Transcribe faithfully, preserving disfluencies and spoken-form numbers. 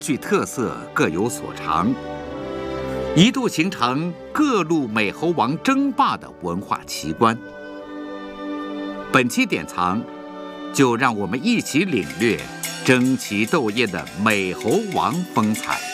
具特色，各有所长，一度形成各路美猴王争霸的文化奇观。本期典藏，就让我们一起领略争奇斗艳的美猴王风采。